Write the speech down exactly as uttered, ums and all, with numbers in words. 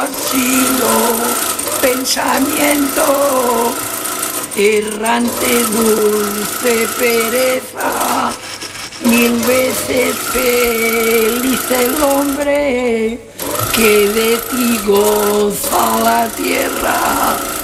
sido pensamiento, errante dulce pereza, mil veces feliz el hombre que de ti goza la tierra.